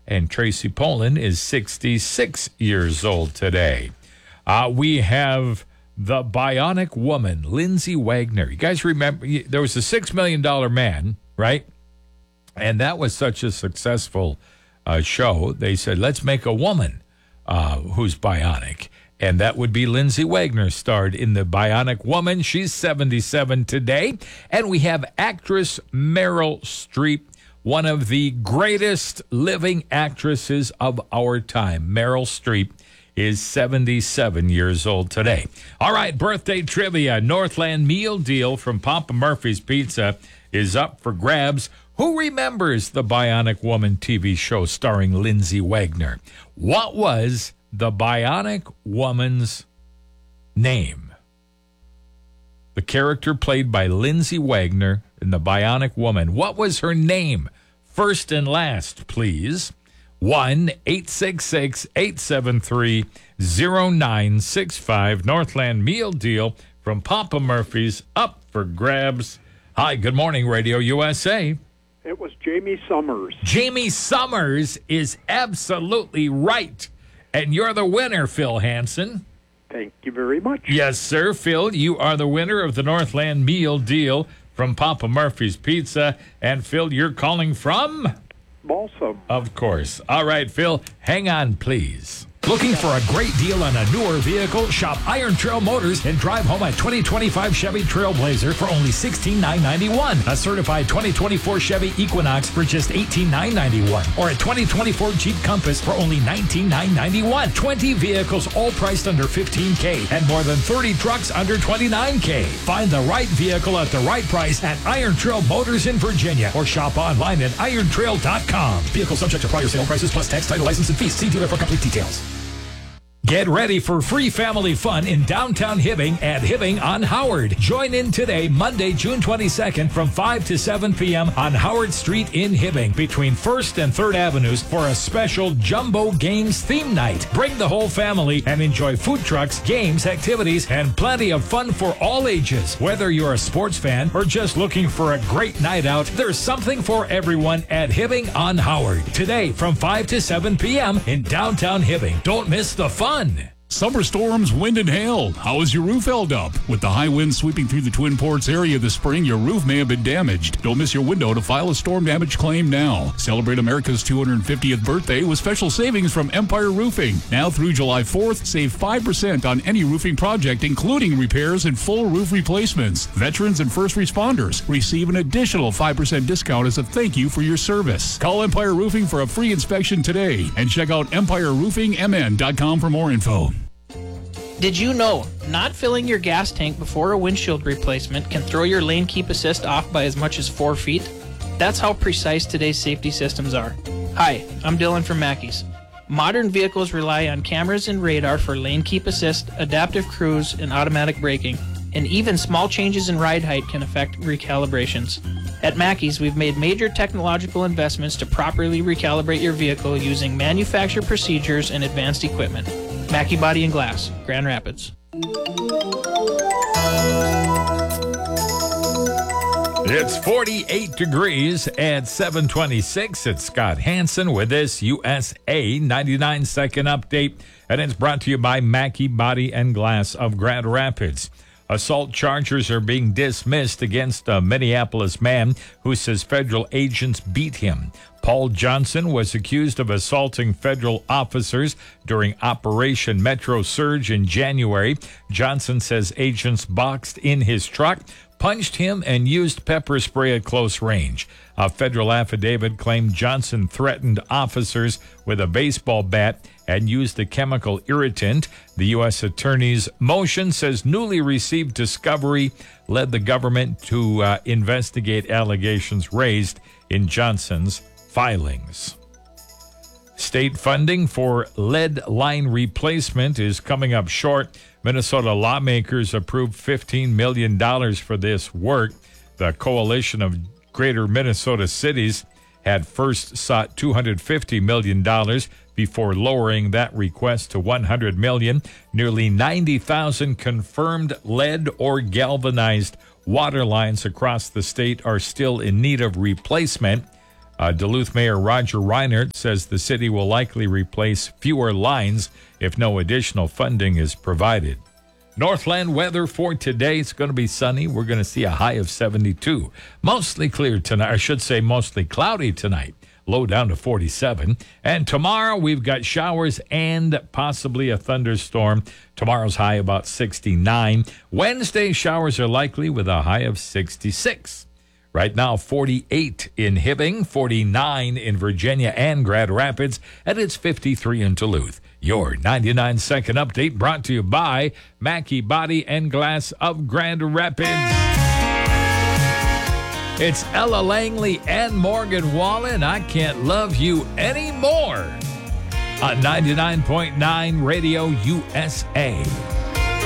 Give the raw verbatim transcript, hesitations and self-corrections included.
And Tracy Pollan is sixty-six years old today. Uh, we have the Bionic Woman, Lindsay Wagner. You guys remember, there was a six million dollars Man, right? And that was such a successful uh, show. They said, let's make a woman uh, who's bionic. And that would be Lindsay Wagner, starred in The Bionic Woman. She's seventy-seven today. And we have actress Meryl Streep, one of the greatest living actresses of our time. Meryl Streep is seventy-seven years old today. All right, birthday trivia. Northland Meal Deal from Papa Murphy's Pizza is up for grabs. Who remembers the Bionic Woman T V show starring Lindsay Wagner? What was the Bionic Woman's name? The character played by Lindsay Wagner in The Bionic Woman. What was her name? First and last, please. one eight six six, eight seven three, zero nine six five. Northland Meal Deal from Papa Murphy's up for grabs. Hi, good morning, Radio U S A. It was Jamie Summers. Jamie Summers is absolutely right. And you're the winner, Phil Hansen. Thank you very much. Yes, sir. Phil, you are the winner of the Northland Meal Deal from Papa Murphy's Pizza. And, Phil, you're calling from? Balsam. Of course. All right, Phil, hang on, please. Looking for a great deal on a newer vehicle? Shop Iron Trail Motors and drive home a twenty twenty-five Chevy Trailblazer for only sixteen thousand nine hundred ninety-one dollars. A certified twenty twenty-four Chevy Equinox for just eighteen thousand nine hundred ninety-one dollars. Or a twenty twenty-four Jeep Compass for only nineteen thousand nine hundred ninety-one dollars. twenty vehicles all priced under fifteen thousand dollars and more than thirty trucks under twenty-nine thousand dollars. Find the right vehicle at the right price at Iron Trail Motors in Virginia or shop online at iron trail dot com. Vehicle subject to prior sale prices plus tax, title, license, and fees. See dealer for complete details. Get ready for free family fun in downtown Hibbing at Hibbing on Howard. Join in today, Monday, June twenty-second from five to seven p.m. on Howard Street in Hibbing between first and third Avenues for a special Jumbo Games theme night. Bring the whole family and enjoy food trucks, games, activities, and plenty of fun for all ages. Whether you're a sports fan or just looking for a great night out, there's something for everyone at Hibbing on Howard. Today from five to seven p.m. in downtown Hibbing. Don't miss the fun. Summer storms, wind, and hail. How is your roof held up? With the high winds sweeping through the Twin Ports area this spring, your roof may have been damaged. Don't miss your window to file a storm damage claim now. Celebrate America's two hundred fiftieth birthday with special savings from Empire Roofing. Now through July fourth, save five percent on any roofing project, including repairs and full roof replacements. Veterans and first responders receive an additional five percent discount as a thank you for your service. Call Empire Roofing for a free inspection today and check out empire roofing m n dot com for more info. Did you know not filling your gas tank before a windshield replacement can throw your lane keep assist off by as much as four feet? That's how precise today's safety systems are. Hi, I'm Dylan from Mackey's. Modern vehicles rely on cameras and radar for lane keep assist, adaptive cruise, and automatic braking. And even small changes in ride height can affect recalibrations. At Mackey's, we've made major technological investments to properly recalibrate your vehicle using manufacturer procedures and advanced equipment. Mackey Body and Glass, Grand Rapids. It's forty-eight degrees at seven twenty-six. It's Scott Hansen with this U S A ninety-nine second update, and it's brought to you by Mackey Body and Glass of Grand Rapids. Assault charges are being dismissed against a Minneapolis man who says federal agents beat him. Paul Johnson was accused of assaulting federal officers during Operation Metro Surge in January. Johnson says agents boxed in his truck, punched him, and used pepper spray at close range. A federal affidavit claimed Johnson threatened officers with a baseball bat and used a chemical irritant. The U S Attorney's motion says newly received discovery led the government to uh, investigate allegations raised in Johnson's filings. State funding for lead line replacement is coming up short. Minnesota lawmakers approved fifteen million dollars for this work. The Coalition of Greater Minnesota Cities had first sought two hundred fifty million dollars before lowering that request to one hundred million dollars. Nearly ninety thousand confirmed lead or galvanized water lines across the state are still in need of replacement. Uh, Duluth Mayor Roger Reinert says the city will likely replace fewer lines if no additional funding is provided. Northland weather for today. It's going to be sunny. We're going to see a high of seventy-two. Mostly clear tonight. I should say mostly cloudy tonight. Low down to forty-seven. And tomorrow we've got showers and possibly a thunderstorm. Tomorrow's high about sixty-nine. Wednesday showers are likely with a high of sixty-six. Right now, forty-eight in Hibbing, forty-nine in Virginia and Grand Rapids, and it's fifty-three in Duluth. Your ninety-nine second update brought to you by Mackey Body and Glass of Grand Rapids. It's Ella Langley and Morgan Wallen. I Can't Love You Anymore on ninety-nine point nine Radio U S A.